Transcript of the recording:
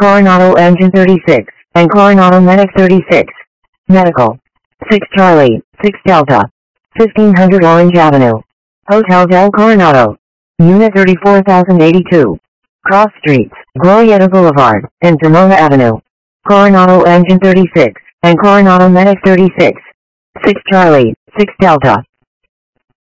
Coronado Engine 36, and Coronado Medic 36. Medical. 6 Charlie, 6 Delta. 1500 Orange Avenue. Hotel del Coronado. Unit 34082. Cross Streets, Glorieta Boulevard, and Sonoma Avenue. Coronado Engine 36, and Coronado Medic 36. 6 Charlie, 6 Delta.